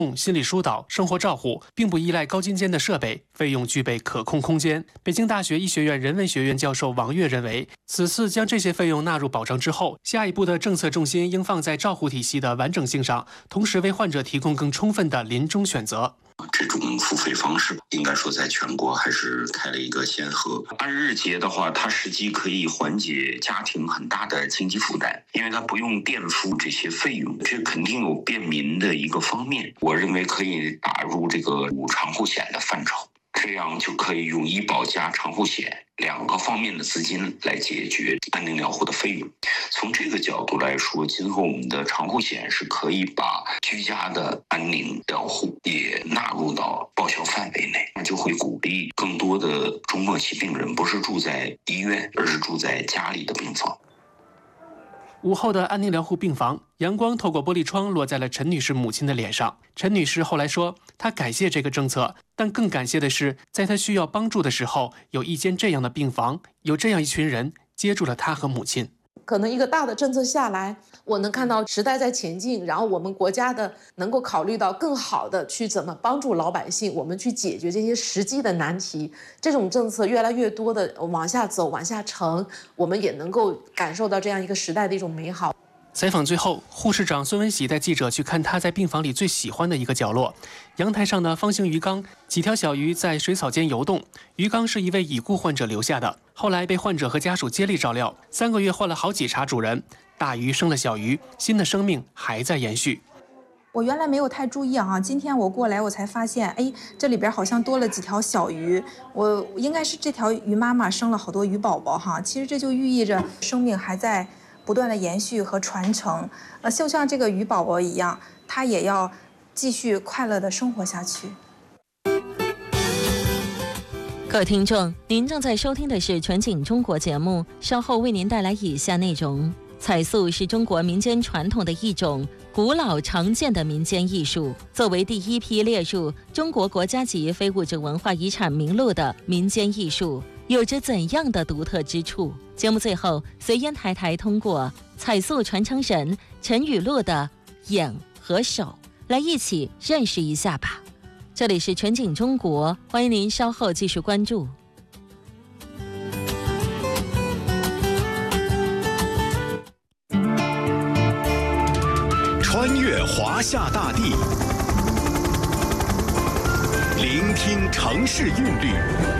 心理疏导、生活照护，并不依赖高精尖的设备，费用具备可控空间。北京大学医学院人文学院教授王悦认为，此次将这些费用纳入保障之后，下一步的政策重心应放在照护体系的完整性上，同时为患者提供更充分的临终选择。 这种付费方式应该说在全国还是开了一个先河。按日结的话，它实际可以缓解家庭很大的经济负担，因为它不用垫付这些费用，这肯定有便民的一个方面。我认为可以打入这个长护险的范畴，这样就可以用医保加长护险两个方面的资金来解决安宁疗护的费用。从这个角度来说，今后我们的长护险是可以把居家的安宁疗护也纳入到报销范围内，那就会鼓励更多的中末期病人不是住在医院，而是住在家里的病房。 午后的安宁疗护病房，阳光透过玻璃窗落在了陈女士母亲的脸上。陈女士后来说，她感谢这个政策，但更感谢的是，在她需要帮助的时候，有一间这样的病房，有这样一群人接住了她和母亲。 可能一个大的政策下来，我能看到时代在前进，然后我们国家的能够考虑到更好的去怎么帮助老百姓，我们去解决这些实际的难题。这种政策越来越多的往下走、往下沉，我们也能够感受到这样一个时代的一种美好。 采访最后，护士长孙文喜带记者去看他在病房里最喜欢的一个角落，阳台上的方形鱼缸，几条小鱼在水草间游动。鱼缸是一位已故患者留下的，后来被患者和家属接力照料，3个月换了好几茬主人。大鱼生了小鱼，新的生命还在延续。 我原来没有太注意啊，今天我过来我才发现，哎，这里边好像多了几条小鱼。我应该是这条鱼妈妈生了好多鱼宝宝哈，其实这就寓意着生命还在不断的延续和传承。就像这个鱼宝宝一样，它也要继续快乐的生活下去。 各位听众，您正在收听的是全景中国节目，稍后为您带来以下内容。彩塑是中国民间传统的一种古老常见的民间艺术，作为第一批列入中国国家级非物质文化遗产名录的民间艺术，有着怎样的独特之处？节目最后，随烟台台通过彩塑传承人陈雨露的眼和手，来一起认识一下吧。这里是全景中国，欢迎您稍后继续关注。 穿越华夏大地，聆听城市韵律，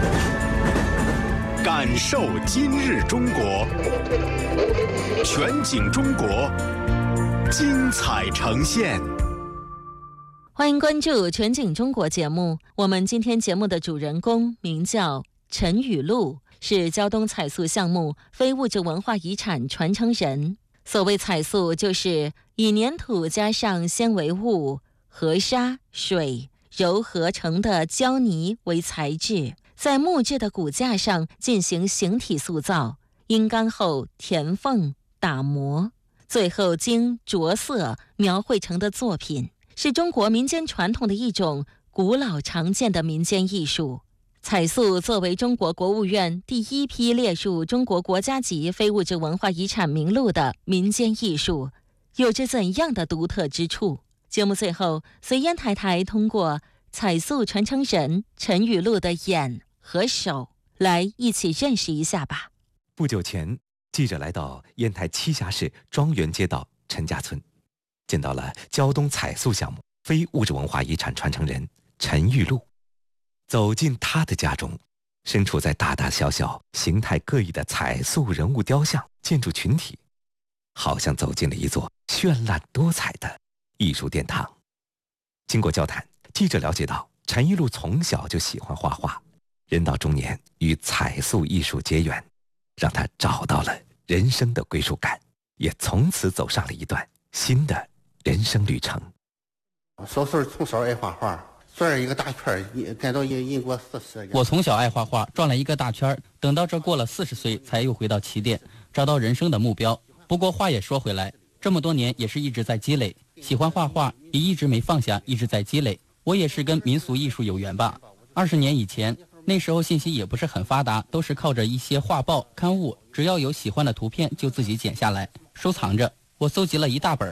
感受今日中国。全景中国，精彩呈现。 欢迎关注全景中国节目。我们今天节目的主人公名叫陈雨露，是胶东彩塑项目非物质文化遗产传承人。所谓彩塑，就是以粘土加上纤维物、河沙、水揉合成的胶泥为材质，在木质的骨架上进行形体塑造，阴干后填缝打磨，最后经着色描绘成的作品，是中国民间传统的一种古老常见的民间艺术。彩塑作为中国国务院第一批列入中国国家级非物质文化遗产名录的民间艺术，有着怎样的独特之处？节目最后，随烟台台通过彩塑传承人陈雨露的眼和手，来一起认识一下吧。 不久前，记者来到烟台栖霞市庄园街道陈家村，见到了胶东彩塑项目非物质文化遗产传承人陈雨露。走进他的家中，身处在大大小小、形态各异的彩塑人物雕像、建筑群体，好像走进了一座绚烂多彩的艺术殿堂。经过交谈，记者了解到，陈雨露从小就喜欢画画，人到中年与彩塑艺术结缘，让他找到了人生的归属感，也从此走上了一段新的人生旅程。 从小爱画画。转一个大圈，赶到印过40。 我从小爱画画，转了一个大圈，等到这过了40岁，才又回到起点，找到人生的目标。不过话也说回来，这么多年也是一直在积累，喜欢画画也一直没放下，一直在积累。我也是跟民俗艺术有缘吧。20年以前，那时候信息也不是很发达，都是靠着一些画报、刊物，只要有喜欢的图片就自己剪下来收藏着。我搜集了一大本，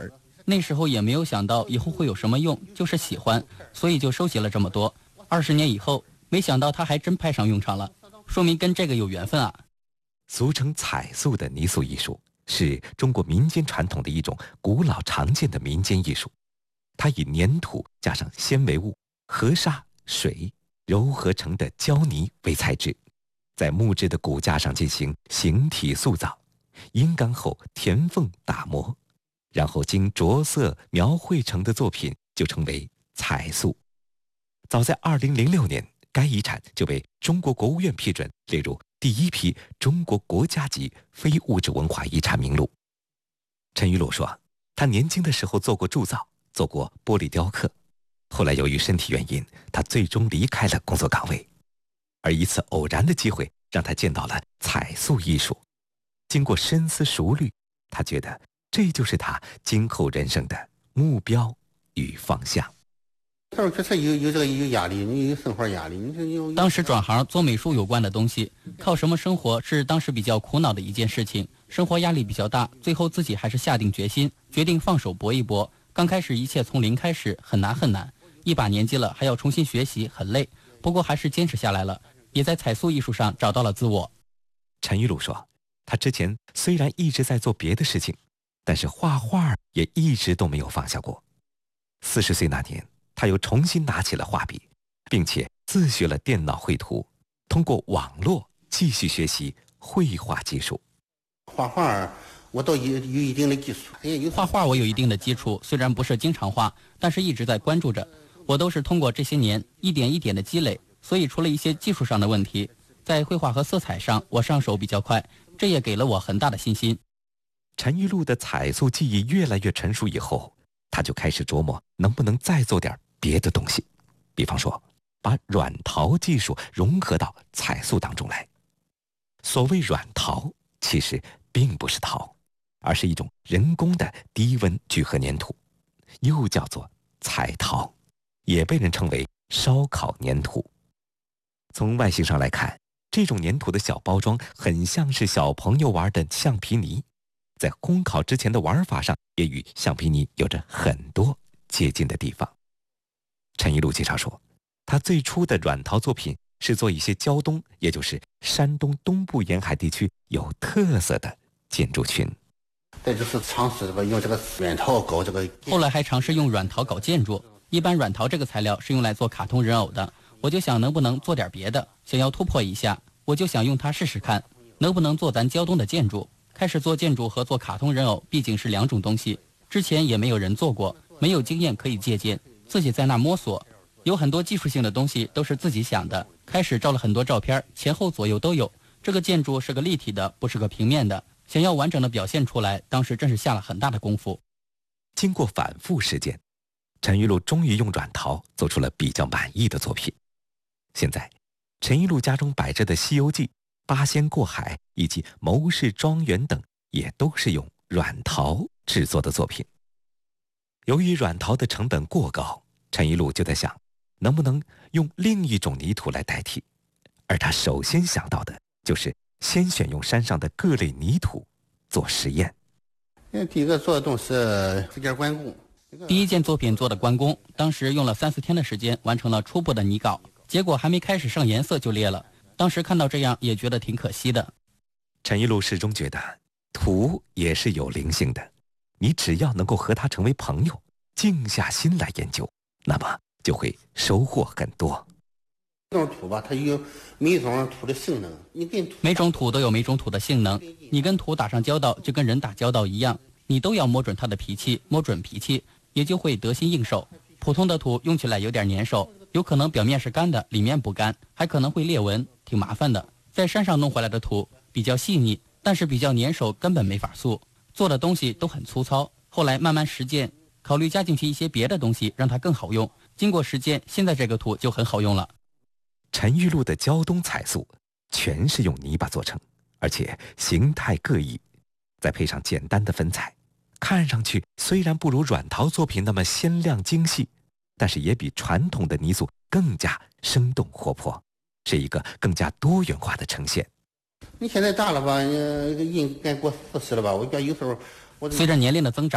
那时候也没有想到以后会有什么用，就是喜欢，所以就收集了这么多。20年以后，没想到它还真派上用场了，说明跟这个有缘分啊。 俗称彩塑的泥塑艺术是中国民间传统的一种古老常见的民间艺术，它以粘土加上纤维物、河沙、水糅合成的胶泥为材质，在木质的骨架上进行形体塑造，阴干后填缝打磨，然后经着色描绘成的作品就称为彩塑。早在2006年，该遗产就被中国国务院批准列入第一批中国国家级非物质文化遗产名录。陈玉露说，他年轻的时候做过铸造，做过玻璃雕刻，后来由于身体原因，他最终离开了工作岗位。而一次偶然的机会让他见到了彩塑艺术，经过深思熟虑，他觉得这就是他今后人生的目标与方向。 他说：“这有压力，你有生活压力，你有。” 当时转行做美术有关的东西，靠什么生活是当时比较苦恼的一件事情，生活压力比较大，最后自己还是下定决心，决定放手搏一搏。刚开始一切从零开始，很难，一把年纪了还要重新学习，很累，不过还是坚持下来了，也在彩塑艺术上找到了自我。 陈玉露说，他之前虽然一直在做别的事情，但是画画也一直都没有放下过。40岁那年，他又重新拿起了画笔，并且自学了电脑绘图，通过网络继续学习绘画技术。 画画我都有一定的技术， 画画我有一定的基础，虽然不是经常画，但是一直在关注着。我都是通过这些年一点一点的积累，所以除了一些技术上的问题，在绘画和色彩上我上手比较快，这也给了我很大的信心。 陈玉露的彩塑技艺越来越成熟以后，他就开始琢磨能不能再做点别的东西，比方说把软陶技术融合到彩塑当中来。所谓软陶，其实并不是陶，而是一种人工的低温聚合粘土，又叫做彩陶，也被人称为烧烤粘土。从外形上来看，这种粘土的小包装很像是小朋友玩的橡皮泥，在烘烤之前的玩法上也与橡皮泥有着很多接近的地方。陈一路介绍说，他最初的软陶作品是做一些胶东，也就是山东东部沿海地区有特色的建筑群。 这就是尝试用这个软陶搞这个。 后来还尝试用软陶搞建筑。一般软陶这个材料是用来做卡通人偶的，我就想能不能做点别的，想要突破一下，我就想用它试试看，能不能做咱胶东的建筑。开始做建筑和做卡通人偶毕竟是两种东西，之前也没有人做过，没有经验可以借鉴，自己在那摸索，有很多技术性的东西都是自己想的。开始照了很多照片，前后左右都有。这个建筑是个立体的，不是个平面的，想要完整的表现出来，当时真是下了很大的功夫。 经过反复实践，陈玉露终于用软陶做出了比较满意的作品。现在，陈玉露家中摆着的《西游记》《八仙过海》以及《谋士庄园》等，也都是用软陶制作的作品。由于软陶的成本过高，陈玉露就在想，能不能用另一种泥土来代替。而他首先想到的就是先选用山上的各类泥土做实验。 第一个做的东西是福建关公。 第一件作品做的关公，当时用了3、4天的时间完成了初步的泥稿，结果还没开始上颜色就裂了。当时看到这样也觉得挺可惜的。 陈一路始终觉得土也是有灵性的，你只要能够和它成为朋友，静下心来研究，那么就会收获很多。 这种土吧，它有每种土的性能， 每种土都有每种土的性能，你跟土打上交道就跟人打交道一样，你都要摸准它的脾气，摸准脾气也就会得心应手。普通的土用起来有点粘手，有可能表面是干的，里面不干，还可能会裂纹，挺麻烦的。在山上弄回来的土比较细腻，但是比较粘手，根本没法塑，做的东西都很粗糙。后来慢慢实践，考虑加进去一些别的东西，让它更好用。经过实践，现在这个土就很好用了。 陈玉露的胶东彩塑全是用泥巴做成，而且形态各异，再配上简单的粉彩，看上去虽然不如软陶作品那么鲜亮精细，但是也比传统的泥塑更加生动活泼，是一个更加多元化的呈现。 你现在大了吧，应该过40了吧？我觉得有时候随着年龄的增长，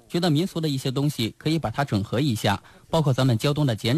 觉得民俗的一些东西可以把它整合一下，包括咱们胶东的剪